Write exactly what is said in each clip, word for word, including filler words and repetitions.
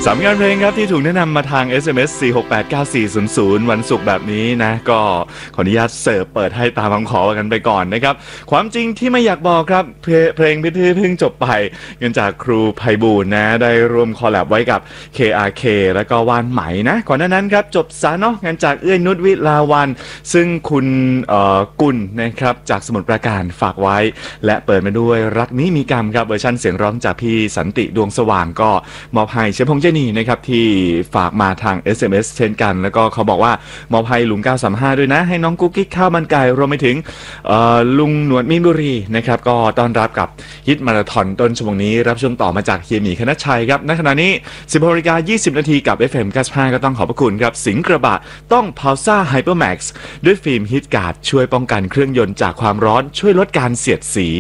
สามงานเพลงครับที่ถูกแนะนำมาทาง เอส เอ็ม เอส สี่ หก แปด เก้า สี่ ศูนย์ ศูนย์ วันศุกร์แบบนี้นะก็ขออนุญาตเสิร์ฟเปิดให้ตามคำขอกันไปก่อนนะครับความจริงที่ไม่อยากบอกครับเพลงที่เพิ่งจบไปเงินจากครูไพบูลย์นะได้ร่วมคอลแลบไว้กับ เค อาร์ เค แล้วก็วานไหมนะก่อนหน้านั้นครับจบซะเนาะงานจากเอื้อยนุชวิลาวันซึ่งคุณเอ่อกุลนะครับจากสมุทรปราการฝากไว้และเปิดมาด้วยรักนี้มีกรรมครับเวอร์ชันเสียงร้องจากพี่สันติดวงสว่างก็มอบให้เชฟพงษ์เจนีนะครับที่ฝากมาทาง เอส เอ็ม เอส เช่นกันแล้วก็เขาบอกว่ามอบให้ลุงเก้าสามห้าด้วยนะให้น้องกุ๊กกิ๊กข้าวมันไก่รวมไปถึงลุงหนวดมีนบุรีนะครับก็ต้อนรับกับฮิตมาราธอนต้นชั่วโมงนี้รับช่วงต่อมาจากเฮียหมีคณชัยครับณขณะนี้ สิบหกนาฬิกายี่สิบนาทีกับ เอฟ เอ็ม เก้าสิบห้าก็ต้องขอบพระคุณครับสิงห์กระบะต้องพาวซ่าไฮเปอร์แม็กซ์ด้วยฟิล์มฮิตการ์ดช่วยป้องกันเครื่องยนต์จากความร้อนช่วยลดการเสียดสี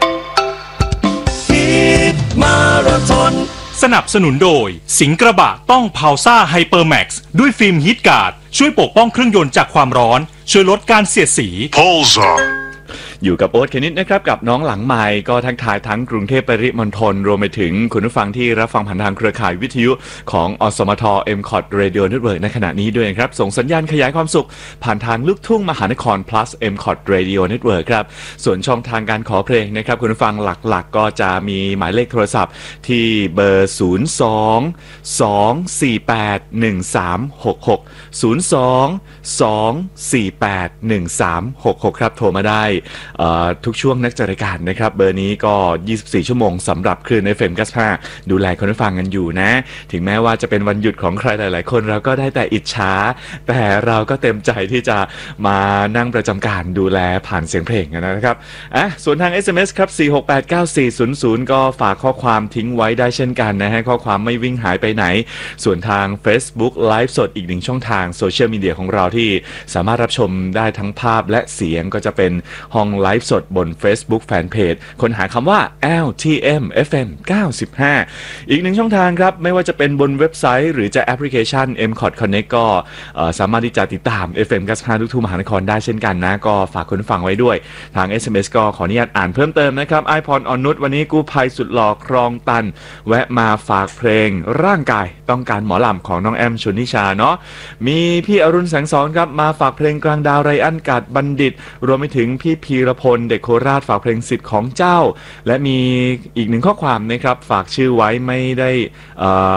ฮิตมาราธอนสนับสนุนโดยสิงห์กระบะต้องพาวซ่าไฮเปอร์แม็กซ์ด้วยฟิล์มฮิตการ์ดช่วยปกป้องเครื่องยนต์จากความร้อนช่วยลดการเสียดสี Pulsar อยู่กับโอ๊ตเคนิดนะครับกับน้องหลังไมค์ก็ทักทายทั้งกรุงเทพปริมณฑลรวมไปถึงคุณผู้ฟังที่รับฟังผ่านทางเครือข่ายวิทยุของอสมท เอ็ม คอท Radio Network ในขณะนี้ด้วยครับส่งสัญญาณขยายความสุขผ่านทางลูกทุ่งมหานคร plus เอ็ม คอท Radio Network ครับส่วนช่องทางการขอเพลงนะครับคุณผู้ฟังหลักๆก็จะมีหมายเลขโทรศัพท์ที่เบอร์ ศูนย์ สอง สอง สี่ แปด หนึ่ง สาม หก หก ศูนย์ สอง สอง สี่ แปด หนึ่ง สาม หก หกครับโทรมาได้ทุกช่วงนักจัดรายการนะครับเบอร์นี้ก็ยี่สิบสี่ชั่วโมงสำหรับคลื่น เอฟ เอ็ม เก้าสิบห้าดูแลคนฟังกันอยู่นะถึงแม้ว่าจะเป็นวันหยุดของใครหลายๆคนเราก็ได้แต่อิจฉาแต่เราก็เต็มใจที่จะมานั่งประจำการดูแลผ่านเสียงเพลงนะครับอ่ะส่วนทาง เอส เอ็ม เอส ครับสี่ หก แปด เก้า สี่ ศูนย์ ศูนย์ก็ฝากข้อความทิ้งไว้ได้เช่นกันนะฮะข้อความไม่วิ่งหายไปไหนส่วนทาง Facebook ไลฟ์สดอีกหนึ่งช่องทางโซเชียลมีเดียของเราที่สามารถรับชมได้ทั้งภาพและเสียงก็จะเป็นห้องไลฟ์สดบน Facebook Fanpage ค้นหาคำว่า แอล ที เอ็ม เอฟ เอ็ม เก้าสิบห้า อีกหนึ่งช่องทางครับไม่ว่าจะเป็นบนเว็บไซต์หรือจะแอปพลิเคชัน เอ็ม คอท Connect ก็สามารถที่จะติดตาม เอฟ เอ็ม เก้าสิบห้า ทุกทุ่มหานครได้เช่นกันนะก็ฝากคุณฟังไว้ด้วยทาง เอส เอ็ม เอส ก็ขออนุญาตอ่านเพิ่มเติมนะครับไอพรออนนุชวันนี้กู้ภัยสุดหล่อครองตันแวะมาฝากเพลงร่างกายต้องการหมอลำของน้องแอมชลนิชาเนาะมีพี่อรุณแสงสอนครับมาฝากเพลงกลางดาวไรอันกาดบัณฑิตรวมไปถึงพี่พีรพลเด็กโคราชฝากเพลงสิทธิ์ของเจ้าและมีอีกหนึ่งข้อความนะครับฝากชื่อไว้ไม่ได้